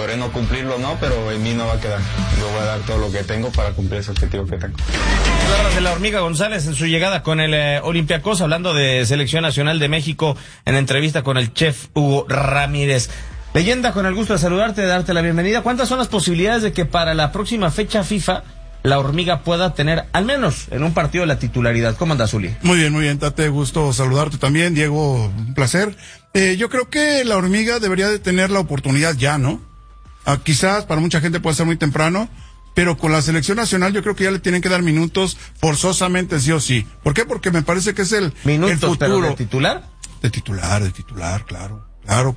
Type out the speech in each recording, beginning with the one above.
podré no cumplirlo, no, pero en mí no va a quedar. Yo voy a dar todo lo que tengo para cumplir ese objetivo que tengo. Palabras de la Hormiga González en su llegada con el Olympiacos, hablando de Selección Nacional de México en entrevista con el chef Hugo Ramírez. Leyenda, con el gusto de saludarte, de darte la bienvenida. ¿Cuántas son las posibilidades de que para la próxima fecha FIFA la Hormiga pueda tener, al menos en un partido, la titularidad? ¿Cómo andas, Uli? Muy bien, Tate, gusto saludarte también, Diego, un placer. Yo creo que la Hormiga debería de tener la oportunidad ya, ¿no? Quizás para mucha gente puede ser muy temprano, pero con la selección nacional yo creo que ya le tienen que dar minutos forzosamente, sí o sí. ¿Por qué? Porque me parece que es el futuro. ¿Pero de titular? De titular, claro.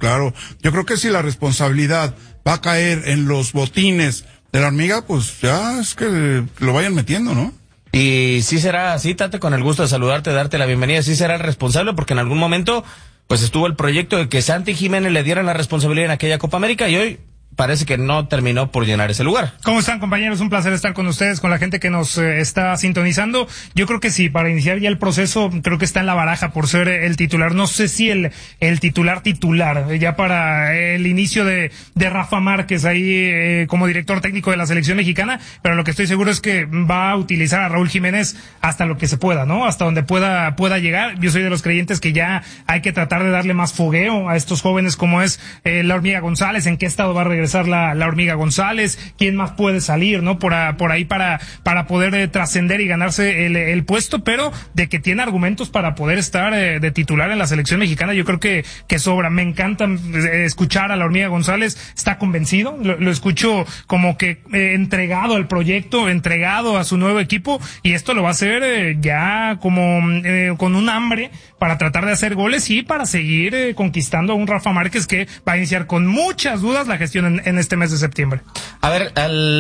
Yo creo que si la responsabilidad va a caer en los botines de la Hormiga, pues ya es que lo vayan metiendo, ¿no? Y sí será así, Tate, con el gusto de saludarte, de darte la bienvenida, sí será el responsable, porque en algún momento pues estuvo el proyecto de que Santi Jiménez le dieran la responsabilidad en aquella Copa América y hoy parece que no terminó por llenar ese lugar. ¿Cómo están, compañeros? Un placer estar con ustedes, con la gente que nos está sintonizando. Yo creo que sí, para iniciar ya el proceso, creo que está en la baraja por ser el titular. No sé si el titular, ya para el inicio de Rafa Márquez ahí como director técnico de la selección mexicana, pero lo que estoy seguro es que va a utilizar a Raúl Jiménez hasta lo que se pueda, ¿no? Hasta donde pueda llegar. Yo soy de los creyentes que ya hay que tratar de darle más fogueo a estos jóvenes como es la Hormiga González, en qué estado va a regresar la Hormiga González, quién más puede salir, ¿no? Por ahí para poder trascender y ganarse el puesto, pero de que tiene argumentos para poder estar de titular en la selección mexicana, yo creo que sobra. Me encanta escuchar a la Hormiga González, está convencido, lo escucho como que entregado al proyecto, entregado a su nuevo equipo, y esto lo va a hacer ya como con un hambre para tratar de hacer goles y para seguir conquistando a un Rafa Márquez que va a iniciar con muchas dudas la gestión en este mes de septiembre. A ver,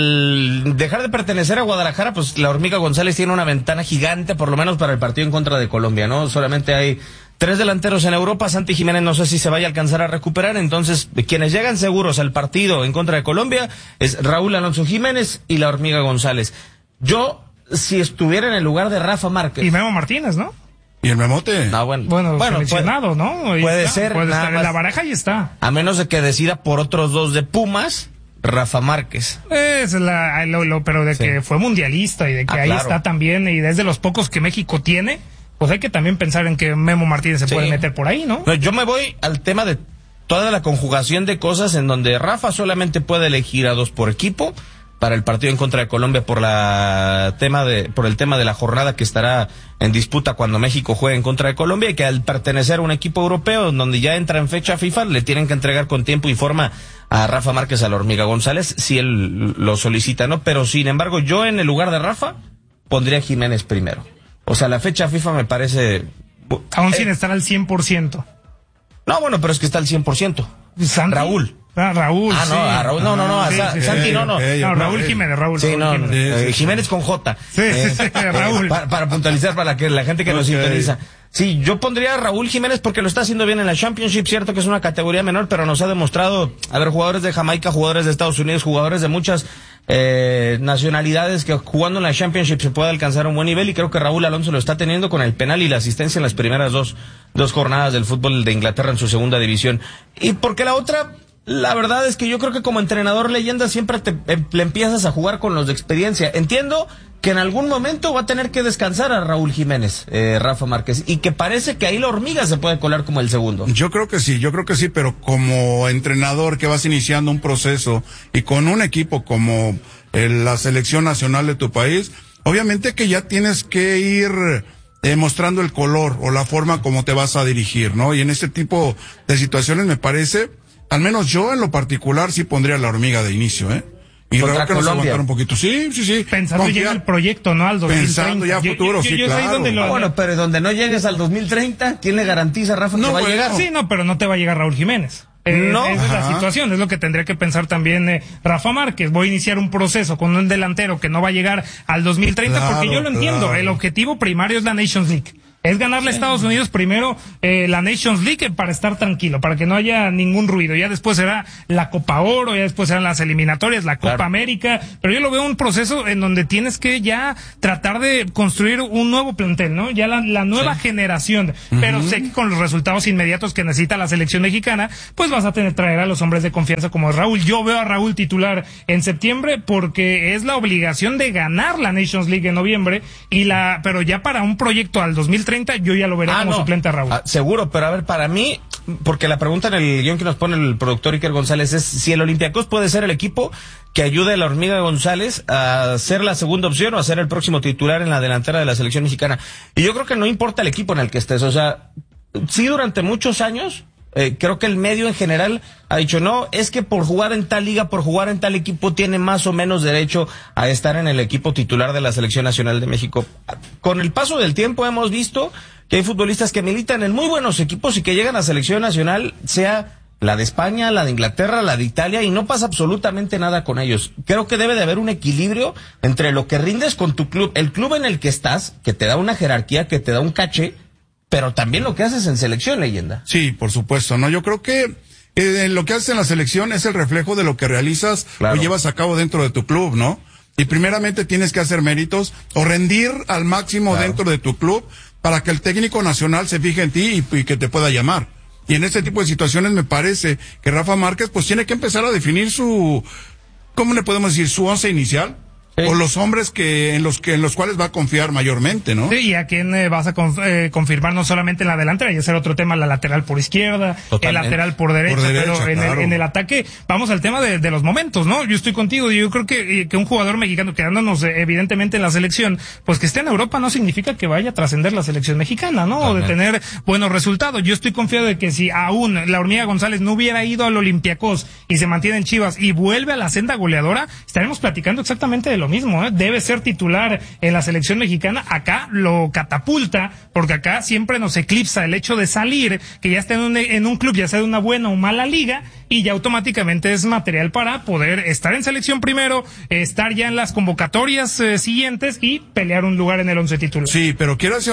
al dejar de pertenecer a Guadalajara, pues la Hormiga González tiene una ventana gigante, por lo menos para el partido en contra de Colombia, ¿no? Solamente hay 3 delanteros en Europa, Santi Jiménez no sé si se vaya a alcanzar a recuperar, entonces quienes llegan seguros al partido en contra de Colombia es Raúl Alonso Jiménez y la Hormiga González. Yo, si estuviera en el lugar de Rafa Márquez... Y Memo Martínez, ¿no? ¿Y el Memote? No, bueno, seleccionado, ¿no? Puede ser. En la baraja y está. A menos de que decida por otros 2 de Pumas, Rafa Márquez. Pero de que fue mundialista y de que ahí claro. está también, y desde los pocos que México tiene, pues hay que también pensar en que Memo Martínez se puede meter por ahí, ¿no? No, yo me voy al tema de toda la conjugación de cosas en donde Rafa solamente puede elegir a 2 por equipo para el partido en contra de Colombia por el tema de la jornada que estará en disputa cuando México juegue en contra de Colombia, y que al pertenecer a un equipo europeo donde ya entra en fecha FIFA le tienen que entregar con tiempo y forma a Rafa Márquez, a la Hormiga González, si él lo solicita, ¿no? Pero sin embargo, yo en el lugar de Rafa pondría a Jiménez primero. O sea, la fecha FIFA me parece... Aún sin estar al 100%. No, bueno, pero es que está al 100%. ¿Santi? Raúl. Raúl. Ah, no, sí. a Raúl, no, Santi no. No, Raúl Jiménez, Raúl. Sí, Raúl Jiménez. Jiménez con J. Sí, Raúl. Para puntualizar para la gente que nos sintoniza. Sí, yo pondría a Raúl Jiménez porque lo está haciendo bien en la Championship, cierto que es una categoría menor, pero nos ha demostrado, jugadores de Jamaica, jugadores de Estados Unidos, jugadores de muchas nacionalidades que jugando en la Championship se puede alcanzar un buen nivel, y creo que Raúl Alonso lo está teniendo con el penal y la asistencia en las primeras dos jornadas del fútbol de Inglaterra en su segunda división. Y porque la otra... La verdad es que yo creo que como entrenador leyenda siempre le empiezas a jugar con los de experiencia. Entiendo que en algún momento va a tener que descansar a Raúl Jiménez, Rafa Márquez, y que parece que ahí la Hormiga se puede colar como el segundo. Yo creo que sí, pero como entrenador que vas iniciando un proceso y con un equipo como la selección nacional de tu país, obviamente que ya tienes que ir mostrando el color o la forma como te vas a dirigir, ¿no? Y en este tipo de situaciones me parece... Al menos yo en lo particular sí pondría a la Hormiga de inicio, Y contra creo que nos aguantar un poquito. Sí. Pensando ya en el proyecto, ¿no? Al 2030. Pensando ya a futuro, claro. Bueno, pero donde no llegues al 2030, ¿quién le garantiza a Rafa que va a llegar? Sí, no, pero no te va a llegar Raúl Jiménez. Esa es la situación, es lo que tendría que pensar también Rafa Márquez. Voy a iniciar un proceso con un delantero que no va a llegar al 2030, porque yo lo entiendo. El objetivo primario es la Nations League. Es ganarle a Estados Unidos primero la Nations League para estar tranquilo, para que no haya ningún ruido. Ya después será la Copa Oro, ya después serán las eliminatorias, la Copa América. Pero yo lo veo un proceso en donde tienes que ya tratar de construir un nuevo plantel, ¿no? Ya la nueva generación. Pero sé que con los resultados inmediatos que necesita la selección mexicana, pues vas a tener que traer a los hombres de confianza como es Raúl. Yo veo a Raúl titular en septiembre porque es la obligación de ganar la Nations League en noviembre pero ya para un proyecto al 2030 yo ya lo veré como suplente a Raúl. Seguro, pero a ver, para mí, porque la pregunta en el guión que nos pone el productor Iker González es si el Olympiacos puede ser el equipo que ayude a la Hormiga González a ser la segunda opción o a ser el próximo titular en la delantera de la selección mexicana. Y yo creo que no importa el equipo en el que estés, o sea, sí durante muchos años, creo que el medio en general ha dicho, no, es que por jugar en tal liga, por jugar en tal equipo, tiene más o menos derecho a estar en el equipo titular de la Selección Nacional de México. Con el paso del tiempo hemos visto que hay futbolistas que militan en muy buenos equipos y que llegan a Selección Nacional, sea la de España, la de Inglaterra, la de Italia, y no pasa absolutamente nada con ellos. Creo que debe de haber un equilibrio entre lo que rindes con tu club, el club en el que estás, que te da una jerarquía, que te da un caché, pero también lo que haces en selección, Leyenda. Sí, por supuesto, ¿no? Yo creo que lo que haces en la selección es el reflejo de lo que realizas o llevas a cabo dentro de tu club, ¿no? Y primeramente tienes que hacer méritos o rendir al máximo dentro de tu club para que el técnico nacional se fije en ti y que te pueda llamar. Y en este tipo de situaciones me parece que Rafa Márquez pues tiene que empezar a definir ¿cómo le podemos decir? Su once inicial. Sí. O los hombres en los cuales va a confiar mayormente, ¿no? Sí, y a quién vas a confirmar no solamente en la delantera, ya será otro tema, la lateral por izquierda, el lateral por derecha, pero en el ataque, vamos al tema de los momentos, ¿no? Yo estoy contigo, yo creo que un jugador mexicano quedándonos evidentemente en la selección, pues que esté en Europa no significa que vaya a trascender la selección mexicana, ¿no? O de tener buenos resultados. Yo estoy confiado de que si aún la Hormiga González no hubiera ido al Olympiacos y se mantiene en Chivas y vuelve a la senda goleadora, estaremos platicando exactamente de lo mismo, ¿eh? Debe ser titular en la selección mexicana. Acá lo catapulta, porque acá siempre nos eclipsa el hecho de salir, que ya está en un club, ya sea de una buena o mala liga, y ya automáticamente es material para poder estar en selección primero, estar ya en las convocatorias siguientes y pelear un lugar en el 11 titular. Sí, pero quierase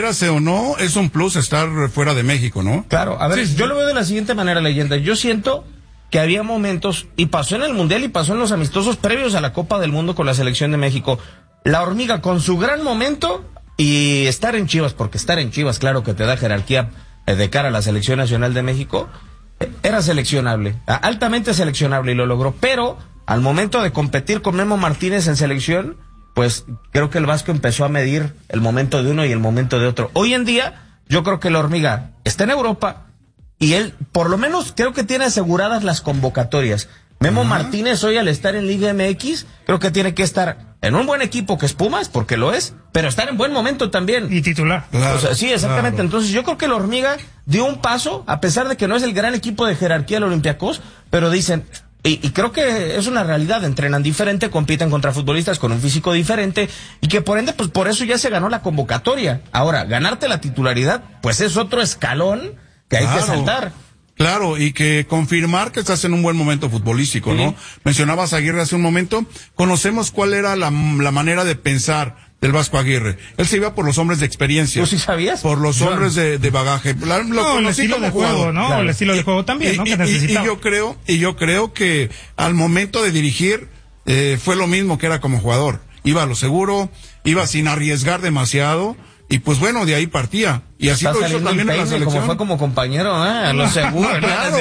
o no, es un plus estar fuera de México, ¿no? Claro, a ver, yo lo veo de la siguiente manera, Leyenda. Yo siento que había momentos, y pasó en el Mundial y pasó en los amistosos previos a la Copa del Mundo con la selección de México, la Hormiga con su gran momento y estar en Chivas, porque estar en Chivas, claro que te da jerarquía de cara a la selección nacional de México, era seleccionable, altamente seleccionable, y lo logró, pero al momento de competir con Memo Martínez en selección, pues creo que el Vasco empezó a medir el momento de uno y el momento de otro. Hoy en día, yo creo que la Hormiga está en Europa, y él, por lo menos, creo que tiene aseguradas las convocatorias. Memo Martínez hoy al estar en Liga MX, creo que tiene que estar en un buen equipo que es Pumas, porque lo es, pero estar en buen momento también. Y titular. Claro, o sea, sí, exactamente. Claro. Entonces yo creo que la Hormiga dio un paso, a pesar de que no es el gran equipo de jerarquía del Olympiacos, pero dicen, y creo que es una realidad, entrenan diferente, compiten contra futbolistas con un físico diferente, y que por ende, pues por eso ya se ganó la convocatoria. Ahora, ganarte la titularidad, pues es otro escalón que hay que saltar. Claro, y que confirmar que estás en un buen momento futbolístico, ¿no? Mencionabas a Aguirre hace un momento, conocemos cuál era la manera de pensar del Vasco Aguirre. Él se iba por los hombres de experiencia. ¿Tú sí sabías? Por los hombres de bagaje. El estilo de juego, ¿no? Claro. El estilo de juego también, ¿no? Que necesitaba. Y yo creo que al momento de dirigir, fue lo mismo que era como jugador. Iba a lo seguro, iba sin arriesgar demasiado, y pues bueno, de ahí partía. Y así lo hizo también en la selección. Como fue como compañero, a lo seguro.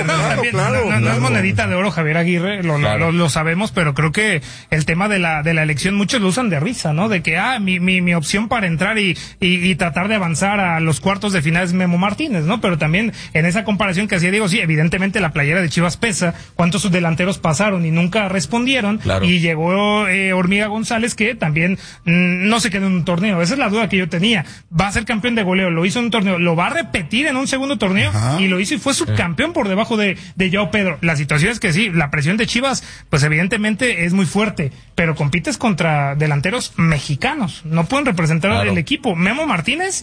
No es monedita de oro Javier Aguirre, lo sabemos, pero creo que el tema de la elección muchos lo usan de risa, ¿no? De que, mi opción para entrar y tratar de avanzar a los cuartos de final es Memo Martínez, ¿no? Pero también en esa comparación que hacía Diego, sí, evidentemente la playera de Chivas pesa, cuántos sus delanteros pasaron y nunca respondieron, y llegó Hormiga González, que también no se quedó en un torneo. Esa es la duda que yo tenía. Va a ser campeón de goleo, lo hizo en un torneo, lo va a repetir en un segundo torneo, y lo hizo y fue subcampeón por debajo de Joao Pedro. La situación es que sí, la presión de Chivas, pues evidentemente es muy fuerte, pero compites contra delanteros mexicanos, no pueden representar el equipo. Memo Martínez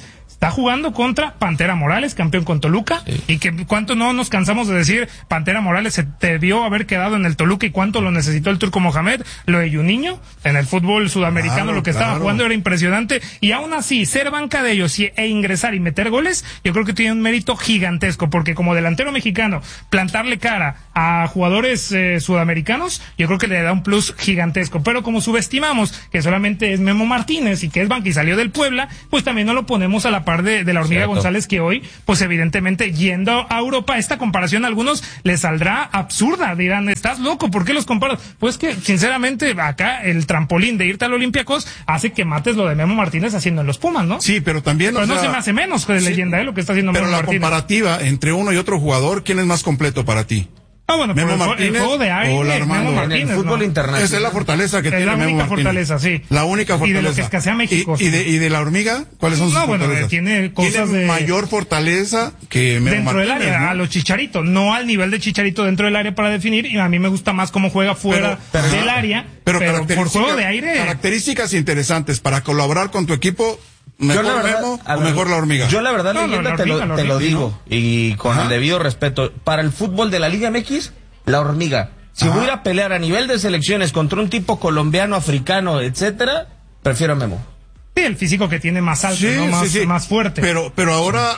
está jugando contra Pantera Morales, campeón con Toluca, y que cuánto no nos cansamos de decir, Pantera Morales se debió haber quedado en el Toluca y cuánto lo necesitó el Turco Mohamed, lo de Juninho, en el fútbol sudamericano, lo que estaba jugando era impresionante, y aún así, ser banca de ellos e ingresar y meter goles, yo creo que tiene un mérito gigantesco, porque como delantero mexicano, plantarle cara a jugadores sudamericanos, yo creo que le da un plus gigantesco, pero como subestimamos que solamente es Memo Martínez y que es banca y salió del Puebla, pues también no lo ponemos a la par de la Hormiga González, que hoy, pues evidentemente, yendo a Europa, esta comparación a algunos les saldrá absurda, dirán, estás loco, ¿por qué los comparas? Pues que, sinceramente, acá el trampolín de irte al Olympiacos hace que mates lo de Memo Martínez haciendo en los Pumas, ¿no? Sí, pero también... Pero no se me hace menos de leyenda, lo que está haciendo Memo Martínez. Pero la comparativa entre uno y otro jugador, ¿quién es más completo para ti? Ah, bueno, Memo el Martínez juego de aire, o Larmando. Memo Martínez, en el fútbol internacional. Esa es la fortaleza que tiene Memo Martínez. La única fortaleza, sí. La única fortaleza. Y de lo que escasea México. ¿Y de la Hormiga? ¿Cuáles son sus fortalezas? Bueno, tiene cosas ¿Tiene de... mayor fortaleza que Memo dentro Martínez, del área, ¿no? a los Chicharito, no al nivel de Chicharito dentro del área para definir, y a mí me gusta más cómo juega fuera del área, pero por juego de aire... Características interesantes para colaborar con tu equipo. ¿Mejor Memo o mejor la Hormiga? Yo la verdad, leyenda, te lo digo, y con el debido respeto, para el fútbol de la Liga MX, la Hormiga. Si voy a ir a pelear a nivel de selecciones contra un tipo colombiano, africano, etcétera, prefiero a Memo. Sí, el físico que tiene más alto, ¿no? Más fuerte. Pero ahora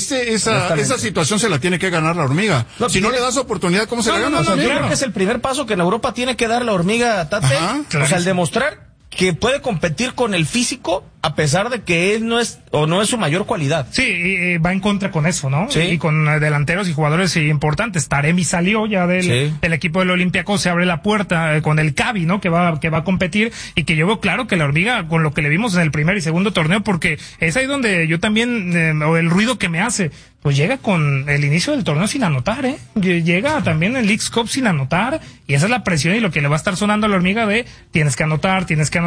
esa situación se la tiene que ganar la Hormiga. No, si no le das oportunidad, ¿cómo se la gana? Yo creo que es el primer paso que en Europa tiene que dar la Hormiga, Tate. O sea, el demostrar que puede competir con el físico a pesar de que él no es su mayor cualidad. Sí, y va en contra con eso, ¿no? Sí. Y con delanteros y jugadores importantes. Taremi salió ya del equipo del Olympiacos, se abre la puerta con el Cavi, ¿no? Que va a competir, y que yo veo claro que la Hormiga, con lo que le vimos en el primer y segundo torneo, porque es ahí donde yo también, o el ruido que me hace, pues llega con el inicio del torneo sin anotar, llega también en Leagues Cup sin anotar, y esa es la presión y lo que le va a estar sonando a la Hormiga de tienes que anotar,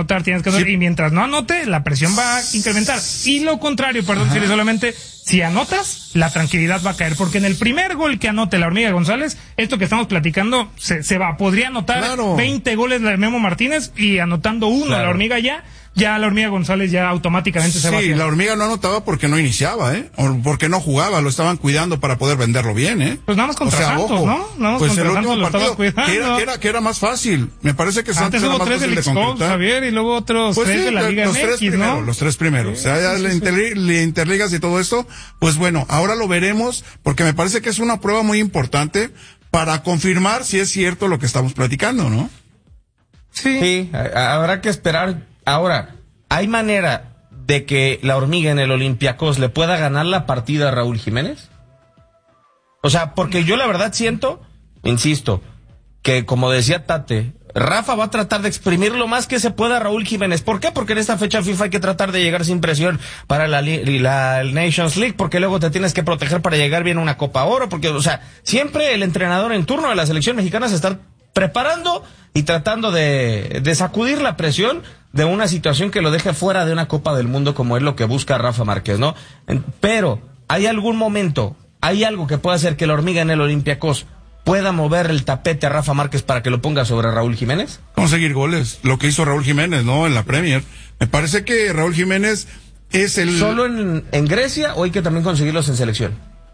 y mientras no anote, la presión va a incrementar. Y lo contrario, perdón, si solamente, si anotas, la tranquilidad va a caer, porque en el primer gol que anote la Hormiga González, esto que estamos platicando se va, podría anotar 20 goles de Memo Martínez, y anotando uno la Hormiga ya la Hormiga González ya automáticamente se va. Sí, la Hormiga no anotaba porque no iniciaba, o porque no jugaba, lo estaban cuidando para poder venderlo bien, Pues nada más contra Santos, ojo, ¿no? Nada más pues contra el Santos último lo partido, estaba cuidando. que era más fácil. Me parece que Santos antes era hubo más 3 fácil del de X-Cup, concretar. Javier, y luego otros 3 de la Liga MX, ¿no? Los tres primeros. Sí, o sea, la Interligas y todo esto, pues bueno, ahora lo veremos, porque me parece que es una prueba muy importante para confirmar si es cierto lo que estamos platicando, ¿no? Sí, habrá que esperar. Ahora, ¿hay manera de que la Hormiga en el Olympiacos le pueda ganar la partida a Raúl Jiménez? O sea, porque yo la verdad siento, insisto, que como decía Tate, Rafa va a tratar de exprimir lo más que se pueda a Raúl Jiménez. ¿Por qué? Porque en esta fecha FIFA hay que tratar de llegar sin presión para la Nations League, porque luego te tienes que proteger para llegar bien a una Copa Oro, porque, o sea, siempre el entrenador en turno de la selección mexicana se está preparando y tratando de sacudir la presión de una situación que lo deje fuera de una Copa del Mundo, como es lo que busca Rafa Márquez, ¿no? Pero, ¿hay algún momento, hay algo que pueda hacer que la Hormiga en el Olympiacos pueda mover el tapete a Rafa Márquez para que lo ponga sobre Raúl Jiménez? Conseguir goles, lo que hizo Raúl Jiménez, ¿no? En la Premier. Me parece que Raúl Jiménez es el... ¿Solo en Grecia o hay que también conseguirlos en selección?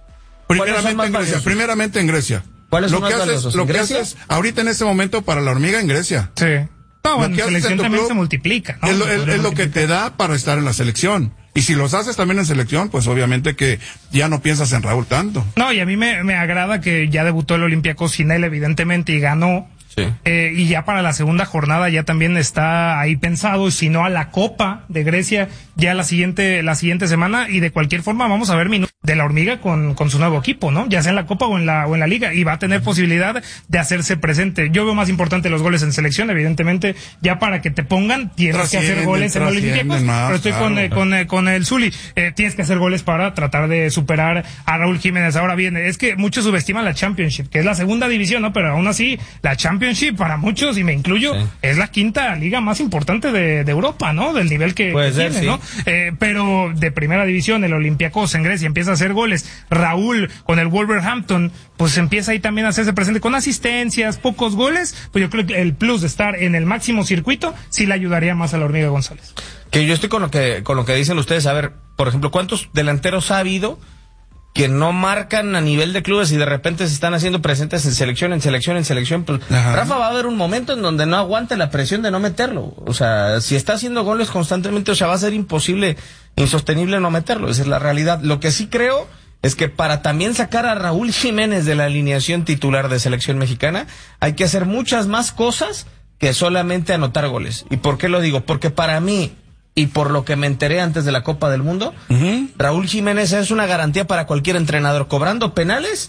Primeramente en Grecia. ¿Cuáles son más valiosos? Lo que haces ahorita en este momento para la Hormiga en Grecia. Sí. No, en selección también se multiplica, ¿no? Es lo que te da para estar en la selección. Y si los haces también en selección, pues obviamente que ya no piensas en Raúl tanto. No, y a mí me agrada que ya debutó el Olympiacos sin él, evidentemente, y ganó. Sí. Y ya para la segunda jornada ya también está ahí pensado, si no a la Copa de Grecia ya la siguiente semana, y de cualquier forma vamos a ver minutos de la Hormiga con su nuevo equipo, ¿no? Ya sea en la Copa o en la Liga, y va a tener posibilidad de hacerse presente. Yo veo más importante los goles en selección, evidentemente, ya para que te pongan tienes que hacer goles en el Olympiacos, pero estoy con el Zuli, tienes que hacer goles para tratar de superar a Raúl Jiménez. Ahora bien, es que muchos subestiman la Championship, que es la segunda división, ¿no? Pero aún así, la Championship para muchos, y me incluyo, es la quinta liga más importante de Europa, ¿no? Del nivel que tiene, ¿no? Pero de primera división, el Olympiacos en Grecia empieza a hacer goles. Raúl con el Wolverhampton, pues empieza ahí también a hacerse presente con asistencias, pocos goles. Pues yo creo que el plus de estar en el máximo circuito sí le ayudaría más a la Hormiga González. Que yo estoy con lo que dicen ustedes. A ver, por ejemplo, ¿cuántos delanteros ha habido que no marcan a nivel de clubes y de repente se están haciendo presentes en selección? Pues Rafa va a haber un momento en donde no aguante la presión de no meterlo. O sea, si está haciendo goles constantemente, o sea, va a ser imposible, insostenible no meterlo. Esa es la realidad. Lo que sí creo es que para también sacar a Raúl Jiménez de la alineación titular de selección mexicana, hay que hacer muchas más cosas que solamente anotar goles. ¿Y por qué lo digo? Porque para mí, y por lo que me enteré antes de la Copa del Mundo, Raúl Jiménez es una garantía para cualquier entrenador, cobrando penales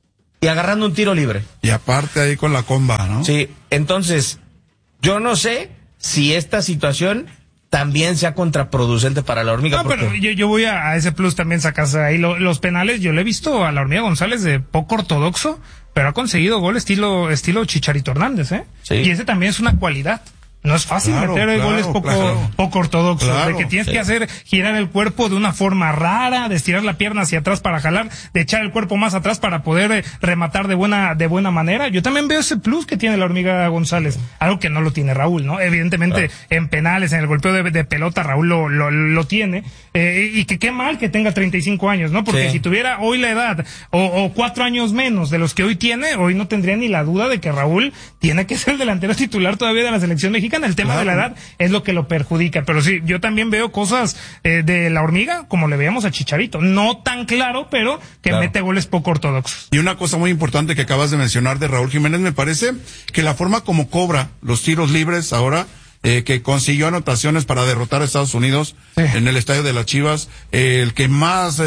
y agarrando un tiro libre. Y aparte ahí con la comba, ¿no? Sí, entonces, yo no sé si esta situación también sea contraproducente para la Hormiga. No, pero yo voy a ese plus también sacarse ahí los penales. Yo le he visto a la Hormiga González de poco ortodoxo, pero ha conseguido gol estilo Chicharito Hernández, ¿eh? Sí. Y ese también es una cualidad. No es fácil meter goles poco ortodoxos, de que tienes que hacer girar el cuerpo de una forma rara, de estirar la pierna hacia atrás para jalar, de echar el cuerpo más atrás para poder rematar de buena manera. Yo también veo ese plus que tiene la Hormiga González, algo que no lo tiene Raúl, ¿no? Evidentemente en penales, en el golpeo de pelota, Raúl lo tiene, y que qué mal que tenga 35 años, ¿no? Porque si tuviera hoy la edad o 4 años menos de los que hoy tiene, hoy no tendría ni la duda de que Raúl tiene que ser el delantero titular todavía de la selección mexicana. El tema de la edad es lo que lo perjudica, pero sí, yo también veo cosas de la Hormiga, como le veíamos a Chicharito, no tan claro, pero que mete goles poco ortodoxos. Y una cosa muy importante que acabas de mencionar de Raúl Jiménez, me parece que la forma como cobra los tiros libres ahora, que consiguió anotaciones para derrotar a Estados Unidos en el estadio de las Chivas, el que más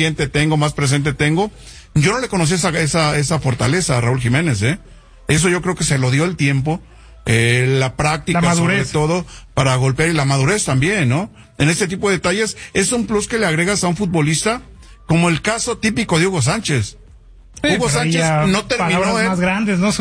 más presente tengo, yo no le conocí esa fortaleza a Raúl Jiménez, eso yo creo que se lo dio el tiempo, la práctica, la sobre todo, para golpear, y la madurez también, ¿no? En este tipo de detalles, es un plus que le agregas a un futbolista, como el caso típico de Hugo Sánchez. Hugo Sánchez no terminó, más grandes, ¿no?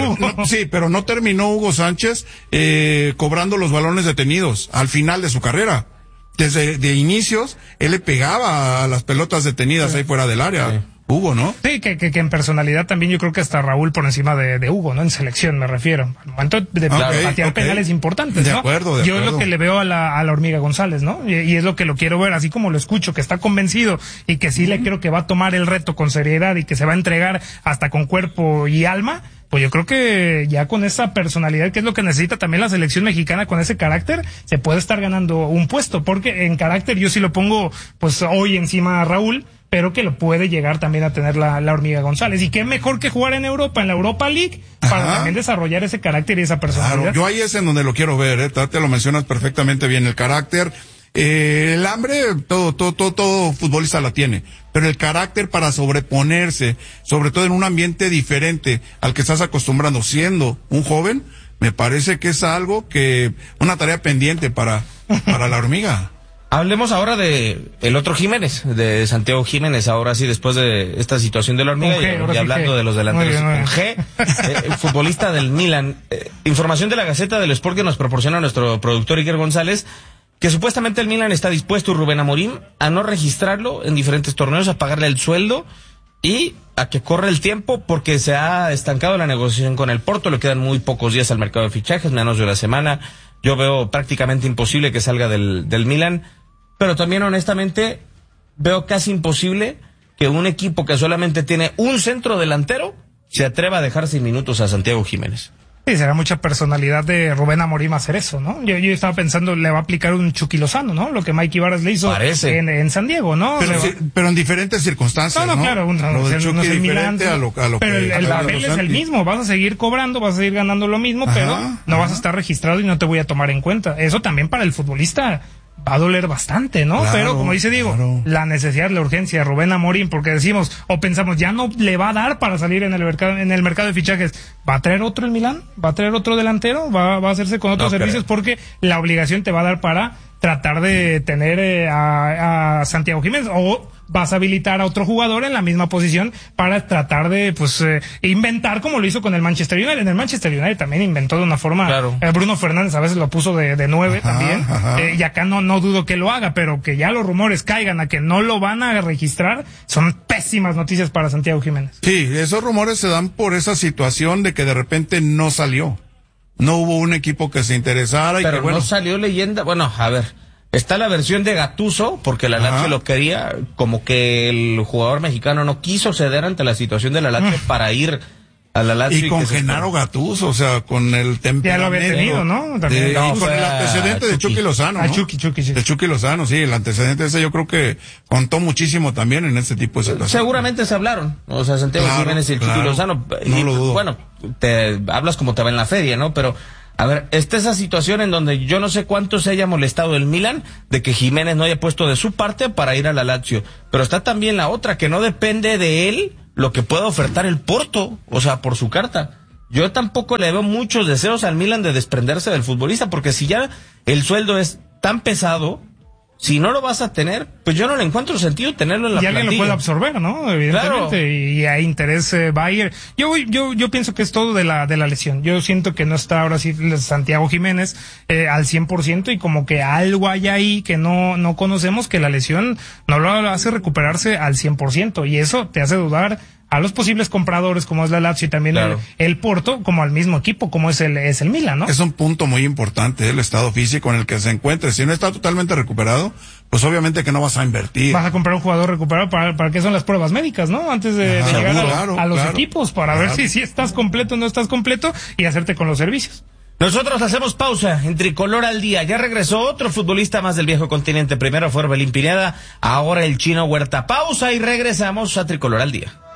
Sí, pero no terminó Hugo Sánchez, cobrando los balones detenidos al final de su carrera. Desde de inicios, él le pegaba a las pelotas detenidas ahí fuera del área. Hugo, ¿no? Sí, que en personalidad también yo creo que hasta Raúl por encima de Hugo, ¿no? En selección me refiero. Al momento de patear penales importantes, ¿no? De acuerdo. Yo es lo que le veo a la Hormiga González, ¿no? Y es lo que lo quiero ver, así como lo escucho, que está convencido y que sí le creo que va a tomar el reto con seriedad y que se va a entregar hasta con cuerpo y alma. Pues yo creo que ya con esa personalidad, que es lo que necesita también la selección mexicana, con ese carácter, se puede estar ganando un puesto, porque en carácter yo sí lo pongo, pues hoy encima a Raúl, pero que lo puede llegar también a tener la Hormiga González. Y qué mejor que jugar en Europa, en la Europa League, para también desarrollar ese carácter y esa personalidad. Claro, yo ahí es en donde lo quiero ver, te lo mencionas perfectamente bien, el carácter, el hambre, todo futbolista la tiene, pero el carácter para sobreponerse, sobre todo en un ambiente diferente al que estás acostumbrando siendo un joven, me parece que es algo una tarea pendiente para la Hormiga. Hablemos ahora de el otro Jiménez, de Santiago Jiménez, ahora sí, después de esta situación de la Hormiga, y hablando de los delanteros con G, futbolista del Milan. Información de la Gaceta del Sport que nos proporciona nuestro productor Iker González, que supuestamente el Milan está dispuesto, Rubén Amorim, a no registrarlo en diferentes torneos, a pagarle el sueldo y a que corra el tiempo, porque se ha estancado la negociación con el Porto, le quedan muy pocos días al mercado de fichajes, menos de una semana. Yo veo prácticamente imposible que salga del Milan. Pero también, honestamente, veo casi imposible que un equipo que solamente tiene un centro delantero se atreva a dejar sin minutos a Santiago Jiménez. Sí, será mucha personalidad de Rubén Amorim hacer eso, ¿no? Yo estaba pensando, le va a aplicar un Chucky Lozano, ¿no? Lo que Mikey Varas le hizo en San Diego, ¿no? Pero en diferentes circunstancias, ¿no? Claro, lo del Chucky diferente a lo pero que... el papel es el mismo, vas a seguir cobrando, vas a seguir ganando lo mismo, pero no vas a estar registrado y no te voy a tomar en cuenta. Eso también para el futbolista va a doler bastante, ¿no? Claro, pero como dice Diego, la necesidad, la urgencia de Rubén Amorim, porque decimos o pensamos, ya no le va a dar para salir en el mercado de fichajes. ¿Va a traer otro el Milán? ¿Va a traer otro delantero? ¿Va a hacerse con otros servicios? Porque la obligación te va a dar para tratar de tener a Santiago Jiménez, o vas a habilitar a otro jugador en la misma posición para tratar de inventar, como lo hizo con el Manchester United. En el Manchester United también inventó de una forma, Bruno Fernández a veces lo puso de 9 también, y acá no dudo que lo haga, pero que ya los rumores caigan a que no lo van a registrar, son pésimas noticias para Santiago Jiménez. Sí, esos rumores se dan por esa situación de que de repente no salió. No hubo un equipo que se interesara. Pero no salió leyenda. Bueno, a ver, Está la versión de Gattuso, porque la Lazio lo quería, como que el jugador mexicano no quiso ceder ante la situación de la Lazio para ir a la Lazio. Y con Gennaro Gattuso, o sea, con el temperamento. Ya lo había tenido, ¿no? También. Y con el antecedente de Chucky Lozano, ¿no? Chucky, sí. De Chucky Lozano, sí, el antecedente ese yo creo que contó muchísimo también en este tipo de situaciones. Seguramente se hablaron, o sea, Santiago Jiménez y el Chucky Lozano. No lo dudo. Bueno, te hablas como te va en la feria, ¿no? Pero, a ver, está esa situación en donde yo no sé cuánto se haya molestado el Milan de que Jiménez no haya puesto de su parte para ir a la Lazio. Pero está también la otra, que no depende de él lo que pueda ofertar el Porto, o sea, por su carta. Yo tampoco le veo muchos deseos al Milan de desprenderse del futbolista, porque si ya el sueldo es tan pesado, si no lo vas a tener, pues yo no le encuentro sentido tenerlo en la plantilla. Y alguien lo puede absorber, ¿no? Evidentemente. Claro. Y hay interés Bayer. Yo pienso que es todo de la lesión. Yo siento que no está ahora sí Santiago Jiménez al 100% y como que algo hay ahí que no conocemos, que la lesión no lo hace recuperarse al 100%, y eso te hace dudar a los posibles compradores como es la Lazio y también el Porto, como al mismo equipo como es el Milan, ¿no? Es un punto muy importante el estado físico en el que se encuentre. Si no está totalmente recuperado, pues obviamente que no vas a invertir. Vas a comprar un jugador recuperado para qué son las pruebas médicas, ¿no? Antes de llegar a los equipos, para ver si estás completo o no estás completo y hacerte con los servicios. Nosotros hacemos pausa en Tricolor al Día. Ya regresó otro futbolista más del viejo continente. Primero fue Orbelín Pineda, ahora el Chino Huerta. Pausa y regresamos a Tricolor al Día.